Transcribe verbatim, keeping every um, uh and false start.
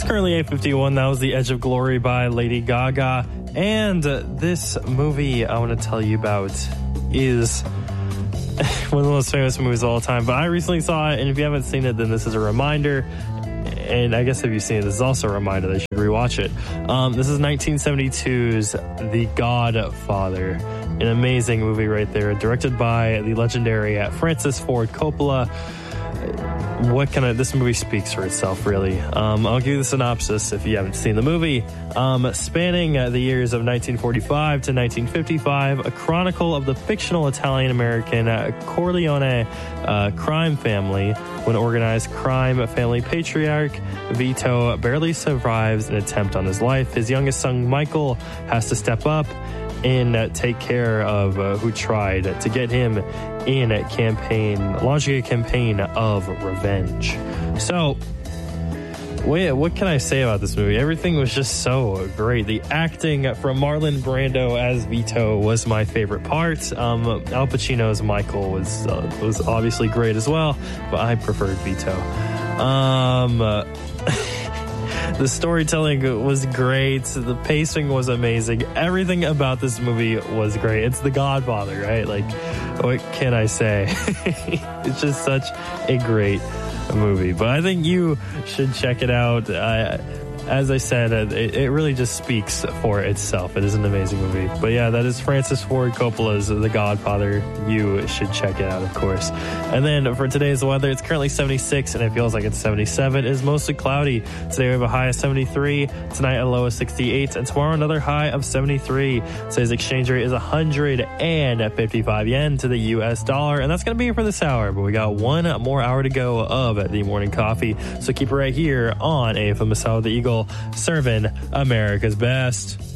It's currently eight fifty-one. That was The Edge of Glory by Lady Gaga. And uh, this movie I want to tell you about is one of the most famous movies of all time. But I recently saw it, and if you haven't seen it, then this is a reminder. And I guess if you've seen it, this is also a reminder that you should rewatch it. Um, this is nineteen seventy-two's The Godfather. An amazing movie right there, directed by the legendary Francis Ford Coppola. What can I, this movie speaks for itself, really. Um, I'll give you the synopsis if you haven't seen the movie. Um, spanning uh, the years of nineteen forty-five to nineteen fifty-five, a chronicle of the fictional Italian-American uh, Corleone uh, crime family. When organized crime family patriarch Vito barely survives an attempt on his life, his youngest son Michael has to step up and uh, take care of uh, who tried to get him in a campaign, launching a campaign of revenge. So, wait, what can I say about this movie? Everything was just so great. The acting from Marlon Brando as Vito was my favorite part. Um, Al Pacino's Michael was uh, was obviously great as well, but I preferred Vito. Um... Uh, The storytelling was great. The pacing was amazing. Everything about this movie was great. It's The Godfather, right? Like, what can I say? It's just such a great movie. But I think you should check it out. I, as I said, it, it really just speaks for itself. It is an amazing movie. But yeah, that is Francis Ford Coppola's The Godfather. You should check it out, of course. And then for today's weather, it's currently seventy-six and it feels like it's seventy-seven. It is mostly cloudy. Today we have a high of seventy-three. Tonight a low of sixty-eight. And tomorrow another high of seventy-three. Today's exchange rate is one hundred fifty-five yen to the U S dollar. And that's going to be it for this hour. But we got one more hour to go of the morning coffee. So keep it right here on A F M Masao the Eagle, serving America's best.